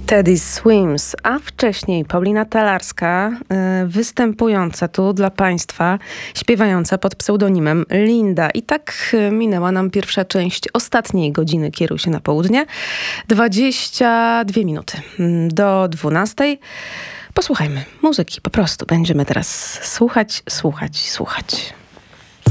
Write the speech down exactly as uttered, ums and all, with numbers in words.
Teddy Swims, a wcześniej Paulina Talarska, y, występująca tu dla Państwa, śpiewająca pod pseudonimem Linda. I tak y, minęła nam pierwsza część ostatniej godziny Kieruj się na południe. dwadzieścia dwie minuty do dwunastej. Posłuchajmy muzyki, po prostu będziemy teraz słuchać, słuchać, słuchać.